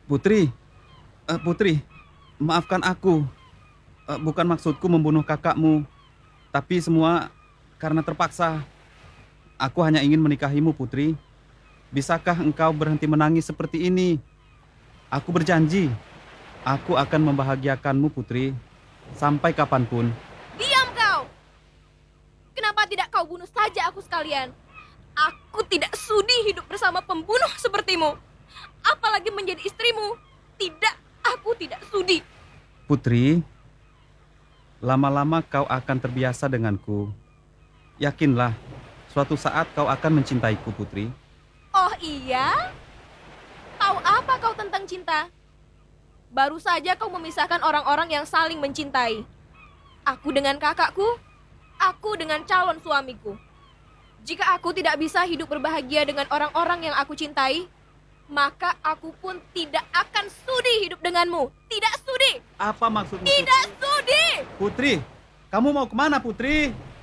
Putri, Putri, maafkan aku. Bukan maksudku membunuh kakakmu, tapi semua karena terpaksa. Aku hanya ingin menikahimu, Putri. Bisakah engkau berhenti menangis seperti ini? Aku berjanji, aku akan membahagiakanmu, Putri, sampai kapanpun. Diam kau! Kenapa tidak kau bunuh saja aku sekalian? Aku tidak sudi hidup bersama pembunuh sepertimu. Apalagi menjadi istrimu. Tidak, aku tidak sudi. Putri, lama-lama kau akan terbiasa denganku. Yakinlah, suatu saat kau akan mencintaiku, Putri. Oh iya? Tahu apa kau tentang cinta? Baru saja kau memisahkan orang-orang yang saling mencintai. Aku dengan kakakku, aku dengan calon suamiku. Jika aku tidak bisa hidup berbahagia dengan orang-orang yang aku cintai, maka aku pun tidak akan sudi hidup denganmu. Tidak sudi! Apa maksudmu, Tidak Putri? sudi! Putri, kamu mau kemana, Putri?